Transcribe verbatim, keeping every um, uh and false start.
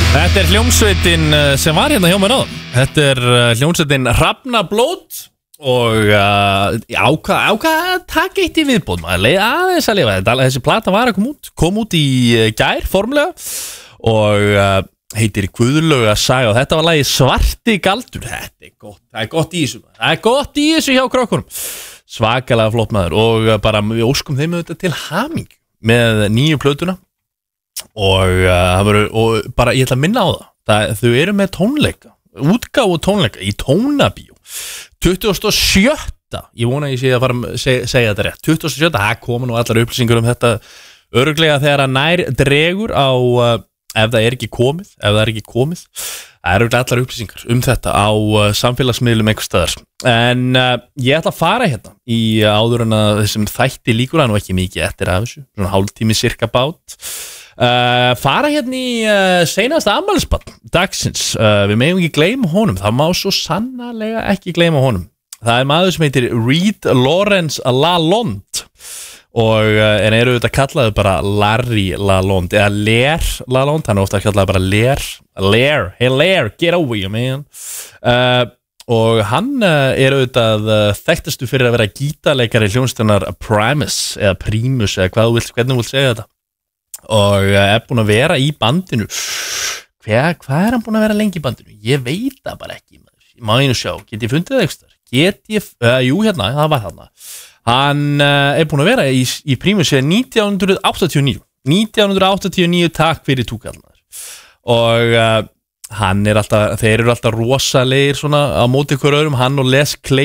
Þetta er hljómsveitin sem var hérna hjá mér áðan. Þetta er hljómsveitin Hrafnablót og uh, ákvað ákvað að taka eitt í viðbót maður leið aðeins að lifa. Þessi plata var að koma út kom út í gær formlega og uh, heitir Guðlauga saga og þetta var lagið Svarti galdur. Þetta er gott, það er gott í þessu það er gott í þessu hjá krökkunum. Svakalega flott maður og bara við óskum þeim auðvitað til hamingju með nýju plötuna. Og, uh, veru, og bara ég ætla að minna á það, það þau eru með tónleika útgáfu tónleika í Tónabíó tuttugasta og sjötta ég vona að ég sé að fara að seg, segja þetta rétt tuttugasta og sjötta, það koma nú allar upplýsingur um þetta örugglega þegar að nær dregur á uh, ef það er ekki komið ef það er ekki komið það eru allar upplýsingar um þetta á uh, samfélagsmiðlum einhvers staðar en uh, ég ætla að fara hérna í áður en að þessum þætti líkur að nú ekki mikið eftir af þessu svona hálftími cirka bát Uh, fara hérna í uh, seinasta afmælisbarn dagsins uh, við megum ekki gleyma honum það má svo sannarlega ekki gleyma honum það er maður sem heitir Reed Lawrence Lalonde og uh, en eru auðvitað kallaðu bara Larry Lalonde eða Lair Lalonde hann er ofta kallaðu bara Lair Lair, hey Lair, get over you man uh, og hann uh, er auðvitað uh, þekktastu fyrir að vera gítarleikari hljómsveitar Primus eða Primus eða hvað þú vilt, hvernig þú vilt segja þetta og er búin að vera í bandinu hvað, hvað er hann búin að vera lengi í bandinu? Ég veit það bara ekki ég má einu sjá, get ég fundið það eitthvað? Get ég, uh, jú hérna, það var þarna hann uh, er búin að vera í, í Primus síðan nítján áttatíu og níu nítján áttatíu og níu takk fyrir túkalnar og uh, hann er alltaf, þeir eru alltaf rosalegir svona á móti hver öðrum, hann og Les Clay